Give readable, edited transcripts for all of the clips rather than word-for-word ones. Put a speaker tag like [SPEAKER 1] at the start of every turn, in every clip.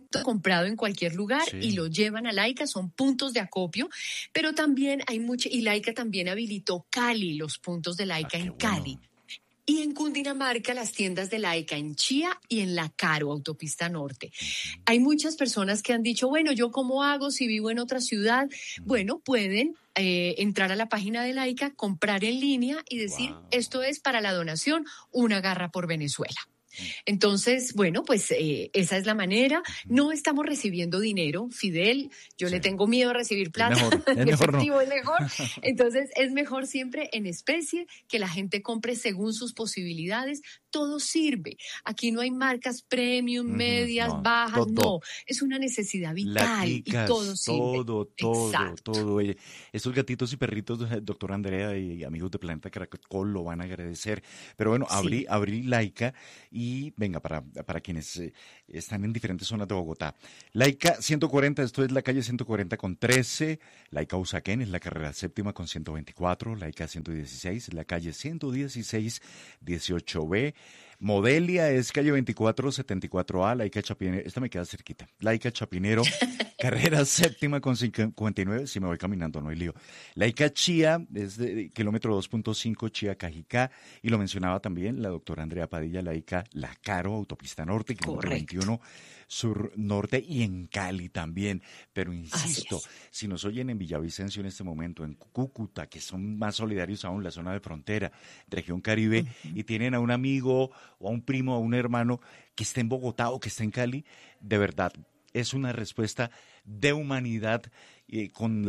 [SPEAKER 1] comprado en cualquier lugar y lo llevan a Laica, son puntos de acopio, pero también hay y Laica también habilitó Cali, los puntos de Laica en Cali.
[SPEAKER 2] Bueno.
[SPEAKER 1] Y en Cundinamarca, las tiendas de Laica en Chía y en La Caro, Autopista Norte. Hay muchas personas que han dicho, bueno, ¿yo cómo hago si vivo en otra ciudad? Bueno, pueden entrar a la página de Laica, comprar en línea y decir, esto es para la donación, una garra por Venezuela. Entonces, bueno, pues esa es la manera. No estamos recibiendo dinero, Fidel. Yo le tengo miedo a recibir plata.
[SPEAKER 2] Es mejor
[SPEAKER 1] efectivo
[SPEAKER 2] no.
[SPEAKER 1] es mejor. Entonces, es mejor siempre en especie, que la gente compre según sus posibilidades. Todo sirve. Aquí no hay marcas premium, medias, bajas. No, es una necesidad vital.
[SPEAKER 2] Laticas,
[SPEAKER 1] y todo sirve.
[SPEAKER 2] todo. Estos gatitos y perritos, doctora Andrea y amigos de Planeta Caracol, lo van a agradecer. Pero bueno, abrí Laica y venga, para quienes están en diferentes zonas de Bogotá. Laica 140, esto es la calle 140 con 13. Laica Usaquén es la carrera séptima con 124. Laica 116 es la calle 116, 18B. Modelia es calle 2474A, Laica Chapinero, esta me queda cerquita, Laica Chapinero, carrera séptima con 59, si me voy caminando no hay lío. Laica Chía es de kilómetro 2.5, Chía Cajicá, y lo mencionaba también la doctora Andrea Padilla, Laica La Caro, Autopista Norte, kilómetro 21, Sur Norte, y en Cali también. Pero insisto, si nos oyen en Villavicencio en este momento, en Cúcuta, que son más solidarios aún, la zona de frontera, región Caribe, y tienen a un amigo o a un primo o a un hermano que esté en Bogotá o que esté en Cali, de verdad, es una respuesta de humanidad con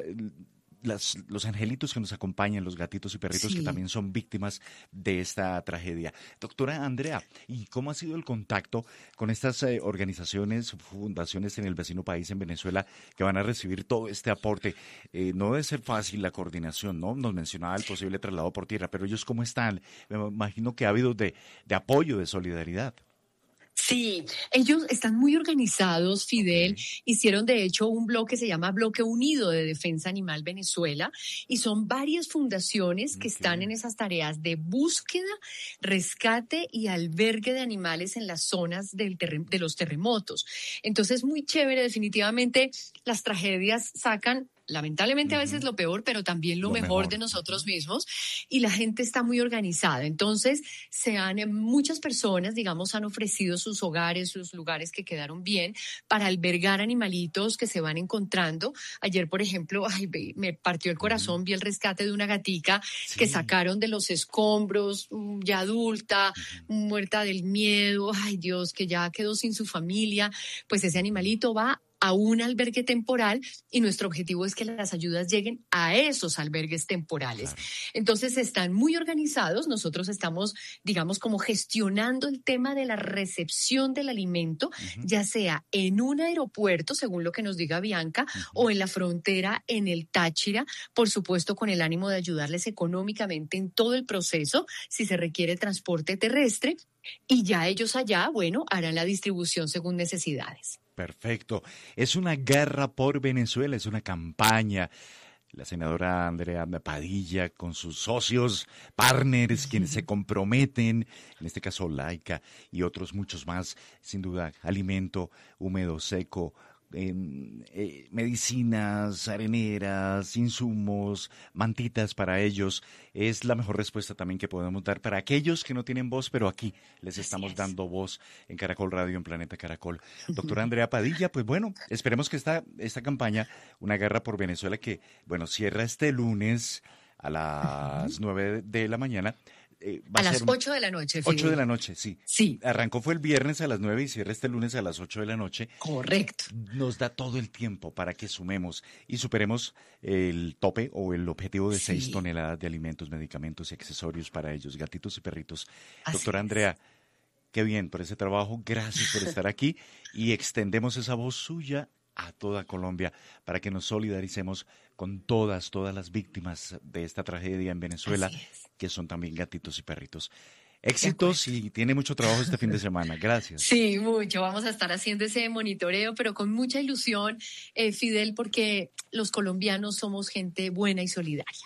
[SPEAKER 2] los angelitos que nos acompañan, los gatitos y perritos que también son víctimas de esta tragedia. Doctora Andrea, ¿y cómo ha sido el contacto con estas organizaciones, fundaciones en el vecino país, en Venezuela, que van a recibir todo este aporte? No debe ser fácil la coordinación, ¿no? Nos mencionaba el posible traslado por tierra, pero ellos ¿cómo están? Me imagino que ha habido de apoyo, de solidaridad.
[SPEAKER 1] Sí, ellos están muy organizados, Fidel. Hicieron, de hecho, un bloque que se llama Bloque Unido de Defensa Animal Venezuela, y son varias fundaciones que están en esas tareas de búsqueda, rescate y albergue de animales en las zonas de los terremotos. Entonces, muy chévere, definitivamente las tragedias sacan lamentablemente a veces lo peor, pero también lo mejor de nosotros mismos, y la gente está muy organizada. Entonces, muchas personas, digamos, han ofrecido sus hogares, sus lugares que quedaron bien para albergar animalitos que se van encontrando. Ayer, por ejemplo, me partió el corazón, vi el rescate de una gatica que sacaron de los escombros, ya adulta, muerta del miedo, ay Dios, que ya quedó sin su familia. Pues ese animalito va a un albergue temporal, y nuestro objetivo es que las ayudas lleguen a esos albergues temporales. Claro. Entonces están muy organizados. Nosotros estamos, digamos, como gestionando el tema de la recepción del alimento, ya sea en un aeropuerto, según lo que nos diga Bianca, o en la frontera, en el Táchira, por supuesto con el ánimo de ayudarles económicamente en todo el proceso, si se requiere transporte terrestre, y ya ellos allá, bueno, harán la distribución según necesidades.
[SPEAKER 2] Perfecto. Es una guerra por Venezuela, es una campaña. La senadora Andrea Padilla con sus socios, partners, quienes se comprometen, en este caso Laica y otros muchos más, sin duda, alimento húmedo, seco, medicinas, areneras, insumos, mantitas para ellos. Es la mejor respuesta también que podemos dar para aquellos que no tienen voz, pero aquí les estamos dando voz en Caracol Radio, en Planeta Caracol. Doctora Andrea Padilla, pues bueno, esperemos que esta campaña, Una Guerra por Venezuela, que bueno, cierra este lunes a las 9 de la mañana.
[SPEAKER 1] A las 8 de la noche.
[SPEAKER 2] 8 de la noche, sí.
[SPEAKER 1] Sí.
[SPEAKER 2] Arrancó fue el viernes a las 9 y cierra este lunes a las 8 de la noche.
[SPEAKER 1] Correcto.
[SPEAKER 2] Nos da todo el tiempo para que sumemos y superemos el tope o el objetivo de 6 toneladas de alimentos, medicamentos y accesorios para ellos, gatitos y perritos. Doctora Andrea, qué bien por ese trabajo. Gracias por estar aquí, y extendemos esa voz suya a toda Colombia para que nos solidaricemos con todas las víctimas de esta tragedia en Venezuela, que son también gatitos y perritos. Éxitos, y tiene mucho trabajo este fin de semana. Gracias.
[SPEAKER 1] Sí, mucho. Vamos a estar haciendo ese monitoreo, pero con mucha ilusión, Fidel, porque los colombianos somos gente buena y solidaria.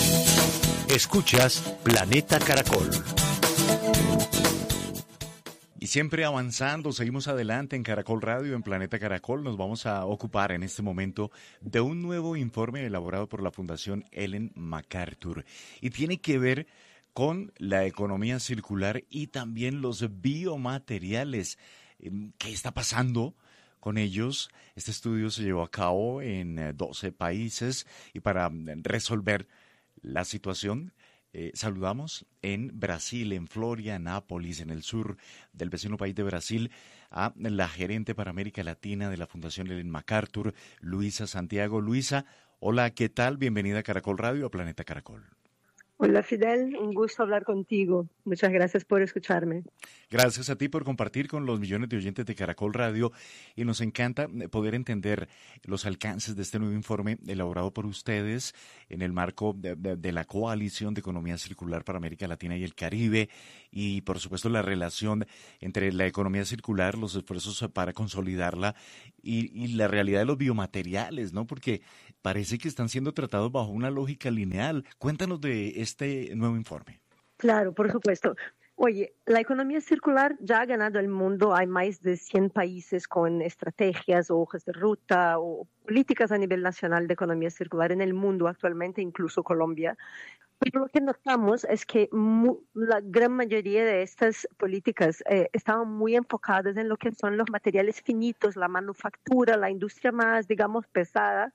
[SPEAKER 3] Escuchas Planeta Caracol.
[SPEAKER 2] Y siempre avanzando, seguimos adelante en Caracol Radio, en Planeta Caracol. Nos vamos a ocupar en este momento de un nuevo informe elaborado por la Fundación Ellen MacArthur. Y tiene que ver con la economía circular y también los biomateriales. ¿Qué está pasando con ellos? Este estudio se llevó a cabo en 12 países y para resolver la situación saludamos en Brasil, en Florianópolis, en el sur del vecino país de Brasil, a la gerente para América Latina de la Fundación Ellen MacArthur, Luisa Santiago. Luisa, hola, ¿qué tal? Bienvenida a Caracol Radio, a Planeta Caracol.
[SPEAKER 3] Hola Fidel, un gusto hablar contigo. Muchas gracias por escucharme.
[SPEAKER 2] Gracias a ti por compartir con los millones de oyentes de Caracol Radio y nos encanta poder entender los alcances de este nuevo informe elaborado por ustedes en el marco de la Coalición de Economía Circular para América Latina y el Caribe y por supuesto la relación entre la economía circular, los esfuerzos para consolidarla y la realidad de los biomateriales, ¿no? Porque parece que están siendo tratados bajo una lógica lineal. Cuéntanos de este nuevo informe.
[SPEAKER 3] Claro, por supuesto. Oye, la economía circular ya ha ganado el mundo. Hay más de 100 países con estrategias o hojas de ruta o políticas a nivel nacional de economía circular en el mundo actualmente, incluso Colombia. Pero lo que notamos es que la gran mayoría de estas políticas estaban muy enfocadas en lo que son los materiales finitos, la manufactura, la industria más, digamos, pesada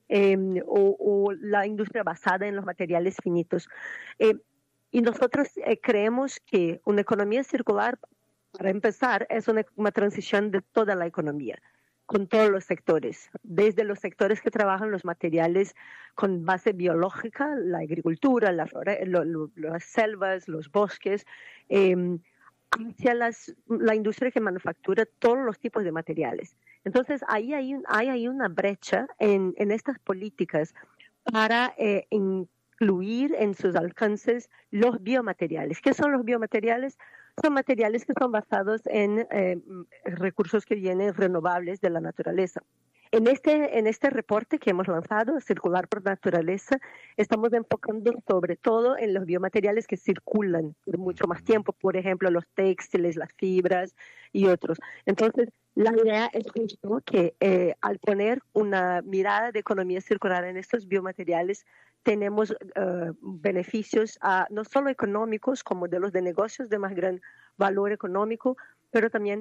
[SPEAKER 3] o la industria basada en los materiales finitos. Y nosotros creemos que una economía circular, para empezar, es una transición de toda la economía, con todos los sectores, desde los sectores que trabajan los materiales con base biológica, la agricultura, las selvas, los bosques, hacia la industria que manufactura todos los tipos de materiales. Entonces, ahí hay una brecha en estas políticas para incluir en sus alcances los biomateriales. ¿Qué son los biomateriales? Son materiales que son basados en recursos que vienen renovables de la naturaleza. En este reporte que hemos lanzado, Circular por Naturaleza, estamos enfocando sobre todo en los biomateriales que circulan de mucho más tiempo, por ejemplo, los textiles, las fibras y otros. Entonces, la idea es justo que al poner una mirada de economía circular en estos biomateriales, tenemos beneficios no solo económicos, como de los de negocios de más gran valor económico, pero también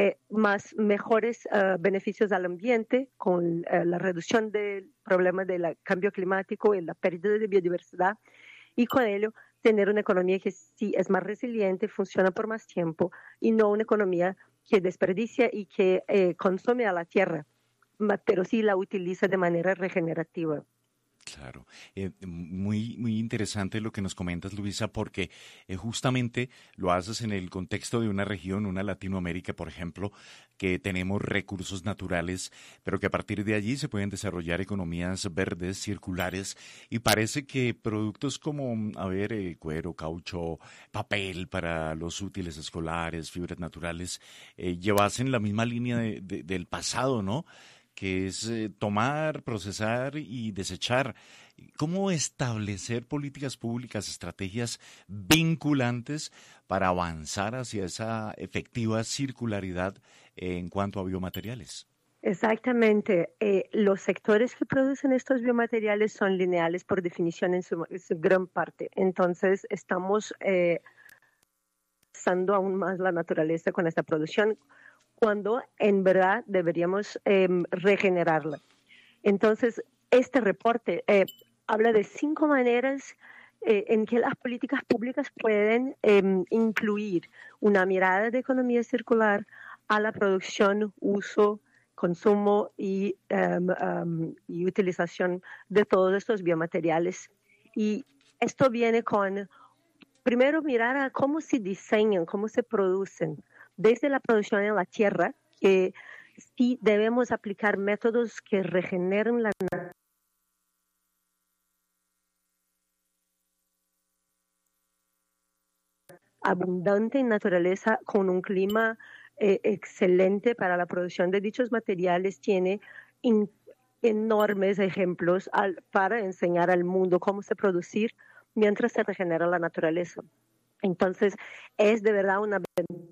[SPEAKER 3] mejores beneficios al ambiente con la reducción del problema del cambio climático y la pérdida de biodiversidad, y con ello tener una economía que sí es más resiliente, funciona por más tiempo, y no una economía que desperdicia y que consume a la tierra, pero sí la utiliza de manera regenerativa.
[SPEAKER 2] Claro, muy, muy interesante lo que nos comentas, Luisa, porque justamente lo haces en el contexto de una región, una Latinoamérica, por ejemplo, que tenemos recursos naturales, pero que a partir de allí se pueden desarrollar economías verdes, circulares, y parece que productos como, cuero, caucho, papel para los útiles escolares, fibras naturales, llevasen la misma línea del pasado, ¿no? Que es tomar, procesar y desechar. ¿Cómo establecer políticas públicas, estrategias vinculantes para avanzar hacia esa efectiva circularidad en cuanto a biomateriales?
[SPEAKER 3] Exactamente. Los sectores que producen estos biomateriales son lineales por definición en su gran parte. Entonces, estamos usando aún más la naturaleza con esta producción, cuando en verdad deberíamos regenerarla. Entonces, este reporte habla de 5 maneras en que las políticas públicas pueden incluir una mirada de economía circular a la producción, uso, consumo y utilización de todos estos biomateriales. Y esto viene con, primero, mirar a cómo se diseñan, cómo se producen, desde la producción en la tierra, que sí debemos aplicar métodos que regeneren la abundante en naturaleza con un clima excelente para la producción de dichos materiales. Tiene enormes ejemplos para enseñar al mundo cómo se producir mientras se regenera la naturaleza. Entonces, es de verdad una